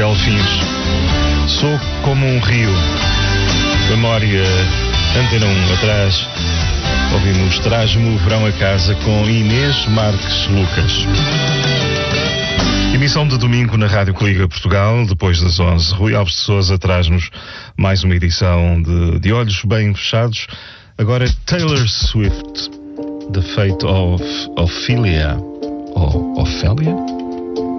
Delfins. Sou como um rio. Memória, Antena 1 atrás. Ouvimos Traz-me o Verão a Casa com Inês Marques Lucas. Emissão de domingo na Rádio que Liga Portugal, depois das 11. Rui Alves de Sousa traz-nos mais uma edição de Olhos Bem Fechados. Agora Taylor Swift, The Fate of Ophelia. Ophelia?